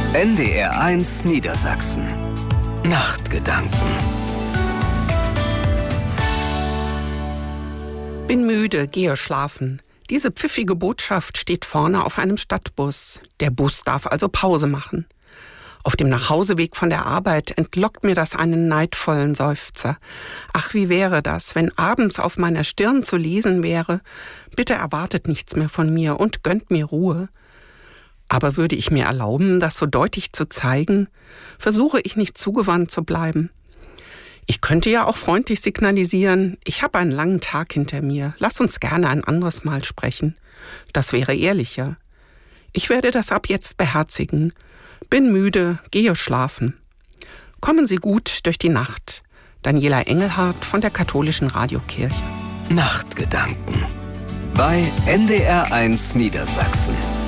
NDR1 Niedersachsen. Nachtgedanken. Bin müde, gehe schlafen. Diese pfiffige Botschaft steht vorne auf einem Stadtbus. Der Bus darf also Pause machen. Auf dem Nachhauseweg von der Arbeit entlockt mir das einen neidvollen Seufzer. Ach, wie wäre das, wenn abends auf meiner Stirn zu lesen wäre: Bitte erwartet nichts mehr von mir und gönnt mir Ruhe. Aber würde ich mir erlauben, das so deutlich zu zeigen, versuche ich nicht zugewandt zu bleiben. Ich könnte ja auch freundlich signalisieren: Ich habe einen langen Tag hinter mir, lass uns gerne ein anderes Mal sprechen. Das wäre ehrlicher. Ich werde das ab jetzt beherzigen. Bin müde, gehe schlafen. Kommen Sie gut durch die Nacht. Daniela Engelhardt von der Katholischen Radiokirche. Nachtgedanken bei NDR1 Niedersachsen.